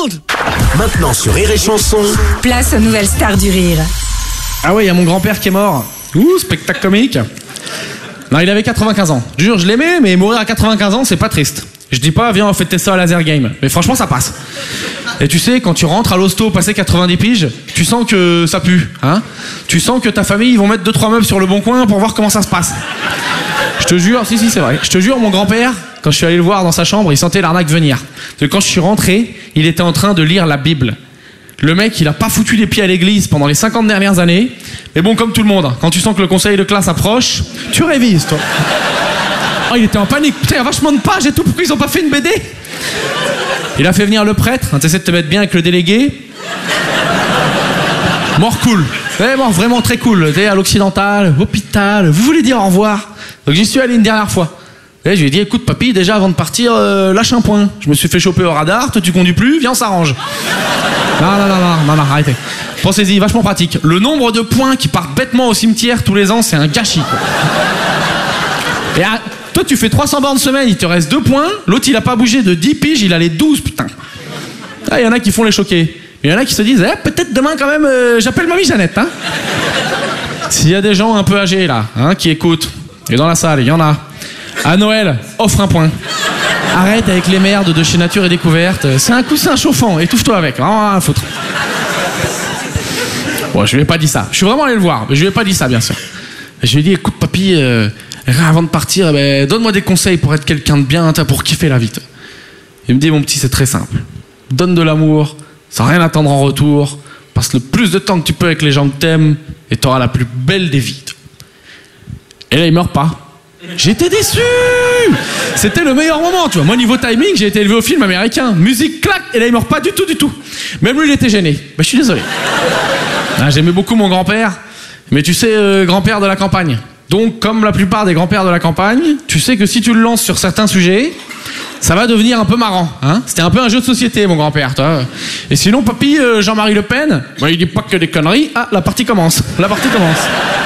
Maintenant sur Rire et Chanson. Place aux nouvelles stars du rire. Ah ouais, il y a mon grand-père qui est mort. Ouh, spectacle comique. Non, il avait 95 ans. Je jure, je l'aimais, mais mourir à 95 ans, c'est pas triste. Je dis pas, viens, on fait tester ça à laser game. Mais franchement, ça passe. Et tu sais, quand tu rentres à l'hosto passé 90 piges, tu sens que ça pue, hein. Tu sens que ta famille, ils vont mettre 2-3 meubles sur le bon coin pour voir comment ça se passe. Je te jure, si, c'est vrai. Je te jure, mon grand-père, quand je suis allé le voir dans sa chambre, il sentait l'arnaque venir. Parce que quand je suis rentré, il était en train de lire la Bible. Le mec, il a pas foutu les pieds à l'église pendant les 50 dernières années. Mais bon, comme tout le monde, hein, quand tu sens que le conseil de classe approche, tu révises, toi. Oh, il était en panique. Putain, il y a vachement de pages et tout. Pourquoi ils ont pas fait une BD? Il a fait venir le prêtre. Hein, t'essaies de te mettre bien avec le délégué. Mort cool. Ouais, mort vraiment très cool. T'es à l'Occidental, hôpital. Vous voulez dire au revoir? Donc j'y suis allé une dernière fois. Et je lui ai dit, écoute papy, déjà avant de partir, lâche un point. Je me suis fait choper au radar. Toi tu conduis plus, viens on s'arrange. Non, arrêtez. Pensez-y, vachement pratique. Le nombre de points qui partent bêtement au cimetière tous les ans, c'est un gâchis, quoi. Et toi, tu fais 300 bornes semaine, il te reste 2 points. L'autre, il a pas bougé de 10 piges, il a les 12, putain. Il y en a qui font les choquer. Il y en a qui se disent, peut-être demain, quand même, j'appelle mamie Jeannette, hein. S'il y a des gens un peu âgés, là, hein, qui écoutent, et dans la salle, il y en a. À Noël, offre un point. Arrête avec les merdes de chez Nature et Découverte. C'est un coussin chauffant, étouffe-toi avec. Rien à foutre. Bon, je lui ai pas dit ça. Je suis vraiment allé le voir, mais je lui ai pas dit ça, bien sûr. Je lui ai dit, écoute, papy, avant de partir, donne-moi des conseils pour être quelqu'un de bien, pour kiffer la vie. Il me dit, mon petit, c'est très simple. Donne de l'amour, sans rien attendre en retour. Passe le plus de temps que tu peux avec les gens que t'aimes, et t'auras la plus belle des vies. Et là, il meurt pas. J'étais déçu. C'était le meilleur moment, tu vois. Moi, niveau timing, j'ai été élevé au film américain. Musique, clac, et là, il meurt pas du tout. Même lui, il était gêné. Je suis désolé. J'aimais beaucoup mon grand-père, mais tu sais, grand-père de la campagne. Donc, comme la plupart des grands-pères de la campagne, tu sais que si tu le lances sur certains sujets, ça va devenir un peu marrant, hein. C'était un peu un jeu de société, mon grand-père, toi. Et sinon, papy, Jean-Marie Le Pen, il dit pas que des conneries. Ah, la partie commence.